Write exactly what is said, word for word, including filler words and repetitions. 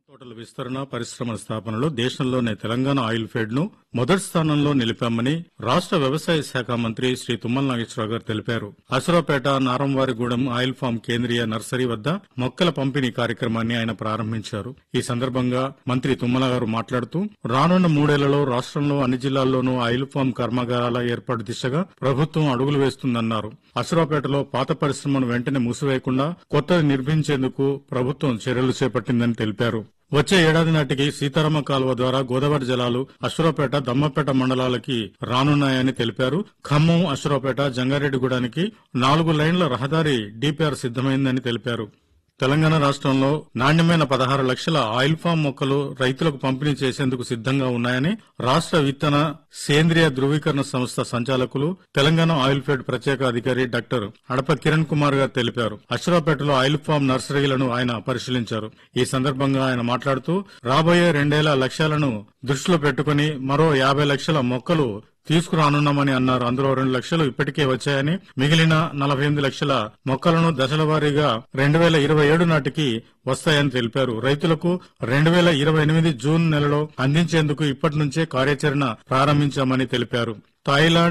తోటల విస్తరణ పరిశ్రమల స్థాపనలో దేశంలోనే తెలంగాణ ఆయిల్ ఫెడ్ ను మొదటి స్థానంలో నిలిపామని రాష్ట్ర వ్యవసాయ శాఖ మంత్రి శ్రీ తుమ్మల నాగేశ్వరరావు గారు తెలిపారు. అసురాపేట నారంవారిగూడెం ఆయిల్ ఫామ్ కేంద్రీయ నర్సరీ వద్ద మొక్కల పంపిణీ కార్యక్రమాన్ని ఆయన ప్రారంభించారు. ఈ సందర్భంగా మంత్రి తుమ్మల గారు మాట్లాడుతూ రానున్న మూడేళ్లలో రాష్ట్రంలో అన్ని జిల్లాల్లోనూ ఆయిల్ ఫామ్ కర్మాగారాల ఏర్పాటు దిశగా ప్రభుత్వం అడుగులు వేస్తుందన్నారు. అసురాపేటలో పాత పరిశ్రమను వెంటనే మూసివేయకుండా కొత్తది నిర్మించేందుకు ప్రభుత్వం చర్యలు చేపట్టిందని తెలిపారు. వచ్చే ఏడాది నాటికి సీతారామ కాలువ ద్వారా గోదావరి జలాలు అశ్వరాపేట దమ్మపేట మండలాలకి రానున్నాయని తెలిపారు. ఖమ్మం అశ్వరాపేట జంగారెడ్డిగూడానికి నాలుగు లైన్ల రహదారి డీపీఆర్ సిద్దమైందని తెలిపారు. తెలంగాణ రాష్ట్రంలో నాణ్యమైన పదహారు లక్షల ఆయిల్ ఫామ్ మొక్కలు రైతులకు పంపిణీ చేసేందుకు సిద్దంగా ఉన్నాయని రాష్ట్ర విత్తన సేంద్రియ ధృవీకరణ సంస్థ సంచాలకులు తెలంగాణ ఆయిల్ ఫెడ్ ప్రత్యేక అధికారి డాక్టర్ అడప కిరణ్ కుమార్ గారు తెలిపారు. అశ్వరాపేటలో ఆయిల్ ఫామ్ నర్సరీలను ఆయన పరిశీలించారు. ఈ సందర్భంగా ఆయన మాట్లాడుతూ రాబోయే రెండేళ్ల లక్ష్యాలను దృష్టిలో పెట్టుకుని మరో యాభై లక్షల మొక్కలు తీసుకురానున్నామని అన్నారు. అందులో రెండు లక్షలు ఇప్పటికే వచ్చాయని మిగిలిన నలభై ఎనిమిది లక్షల మొక్కలను దశల వారీగా రెండు వేల ఇరవై ఏడు నాటికి వస్తాయని తెలిపారు. రైతులకు రెండు వేల ఇరవై ఎనిమిది జూన్ నెలలో అందించేందుకు ఇప్పటి నుంచే కార్యాచరణ ప్రారంభించామని తెలిపారు. థాయిలాండ్